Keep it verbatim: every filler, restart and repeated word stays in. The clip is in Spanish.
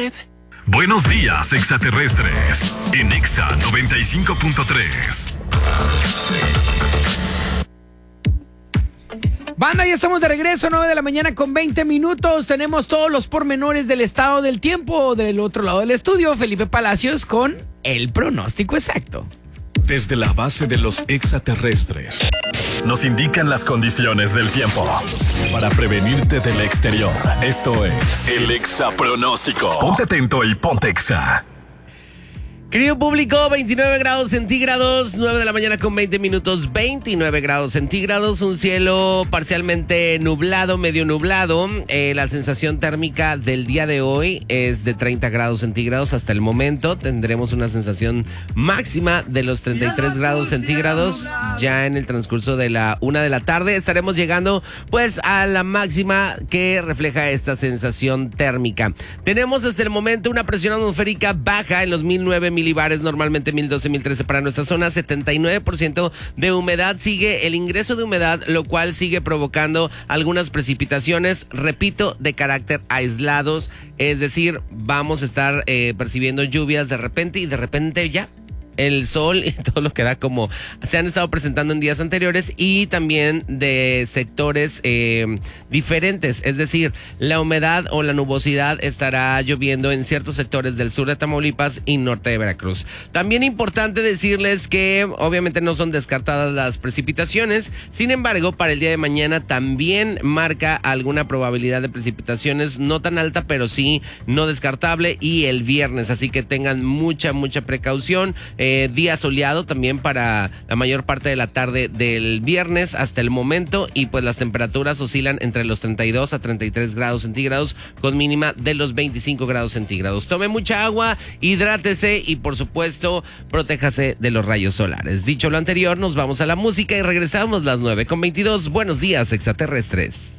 usted? Buenos días, extraterrestres. En Exa noventa y cinco punto tres. Banda, ya estamos de regreso, nueve de la mañana con veinte minutos. Tenemos todos los pormenores del estado del tiempo. Del otro lado del estudio, Felipe Palacios con el pronóstico exacto. Desde la base de los extraterrestres nos indican las condiciones del tiempo para prevenirte del exterior. Esto es el Exa Pronóstico. Ponte atento y ponte Exa. Querido público, veintinueve grados centígrados, nueve de la mañana con veinte minutos, veintinueve grados centígrados, un cielo parcialmente nublado, medio nublado. Eh, la sensación térmica del día de hoy es de treinta grados centígrados hasta el momento. Tendremos una sensación máxima de los treinta y tres grados centígrados ya en el transcurso de la una de la tarde. Estaremos llegando pues a la máxima que refleja esta sensación térmica. Tenemos hasta el momento una presión atmosférica baja en los mil nueve milibares, normalmente mil doce, mil trece para nuestra zona, setenta y nueve por ciento de humedad, sigue el ingreso de humedad, lo cual sigue provocando algunas precipitaciones, repito, de carácter aislados, es decir, vamos a estar eh, percibiendo lluvias de repente y de repente ya el sol y todo lo que da, como se han estado presentando en días anteriores, y también de sectores eh, diferentes, es decir, la humedad o la nubosidad estará lloviendo en ciertos sectores del sur de Tamaulipas y norte de Veracruz. También importante decirles que obviamente no son descartadas las precipitaciones, sin embargo, para el día de mañana también marca alguna probabilidad de precipitaciones, no tan alta, pero sí no descartable, y el viernes, así que tengan mucha, mucha precaución. Eh, Eh, día soleado también para la mayor parte de la tarde del viernes hasta el momento, y pues las temperaturas oscilan entre los treinta y dos a treinta y tres grados centígrados con mínima de los veinticinco grados centígrados. Tome mucha agua, hidrátese y por supuesto protéjase de los rayos solares. Dicho lo anterior, nos vamos a la música y regresamos las nueve con veintidós. Buenos días, extraterrestres.